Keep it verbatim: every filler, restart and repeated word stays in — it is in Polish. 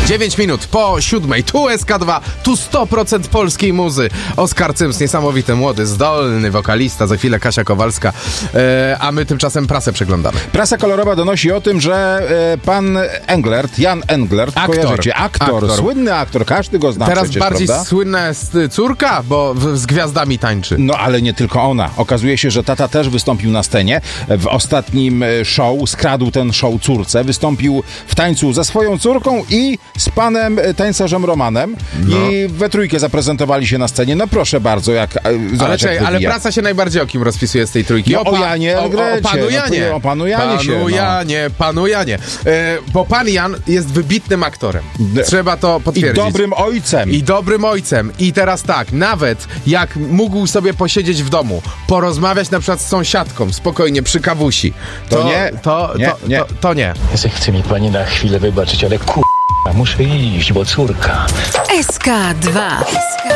dziewięć minut po siódmej. Tu S K dwa, tu sto procent polskiej muzy. Oskar Cyms, niesamowity, młody, zdolny wokalista. Za chwilę Kasia Kowalska. E, a my tymczasem prasę przeglądamy. Prasa kolorowa donosi o tym, że e, pan Englert, Jan Englert, Aktor. kojarzycie? Aktor, Aktor. Słynny aktor, każdy go zna Teraz przecież, bardziej prawda? słynna jest córka, bo w, z gwiazdami tańczy. No ale nie tylko ona. Okazuje się, że tata też wystąpił na scenie. W ostatnim show skradł ten show córce. Wystąpił w tańcu ze swoją córką i z panem tańcerzem Romanem. No. I we trójkę zaprezentowali się na scenie. No proszę bardzo, jak zobacz, Ale, jak czekaj, ale wybija. prasa się najbardziej o kim rozpisuje z tej trójki? No, o pa- Janie o, Englecie. o panu Janie. No, o panu Janie się, Panu no. Janie, panu Janie. E, bo pan Jan jest wybitnym aktorem. D- Trzeba to I potwierdzić. dobrym ojcem. I dobrym ojcem. I teraz tak, nawet jak mógł sobie posiedzieć w domu, porozmawiać na przykład z sąsiadką, spokojnie, przy kawusi, to, To nie. To, Nie, to, nie. To, to nie. Chce mi pani na chwilę wybaczyć, ale kur... muszę iść, bo córka. S K dwa.